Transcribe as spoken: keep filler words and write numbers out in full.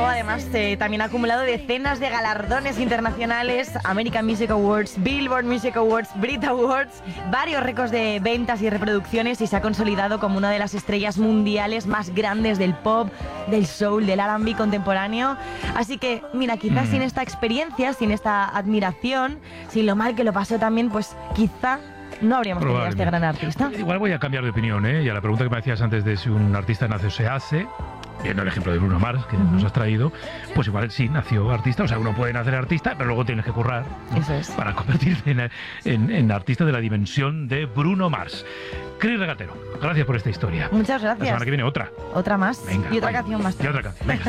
luego además eh, también ha acumulado decenas de galardones internacionales, American Music Awards, Billboard Music Awards, Brit Awards, varios récords de ventas y reproducciones, y se ha consolidado como una de las estrellas mundiales más grandes del pop, del soul, del R and B contemporáneo. Así que, mira, quizás mm. sin esta experiencia, sin esta admiración, sin lo mal que lo pasó también, pues quizá no habríamos tenido a este gran artista. Igual voy a cambiar de opinión, ¿eh? Y a la pregunta que me hacías antes de si un artista nace o se hace, viendo el ejemplo de Bruno Mars que uh-huh. nos has traído, pues igual sí, nació artista. O sea, uno puede nacer artista, pero luego tienes que currar, ¿no? Eso es. Para convertirte en, en, en artista de la dimensión de Bruno Mars. Cris Regatero, gracias por esta historia. Muchas gracias. La semana que viene otra. Otra más. Venga, y otra vaya. canción más. Y otra canción. Venga.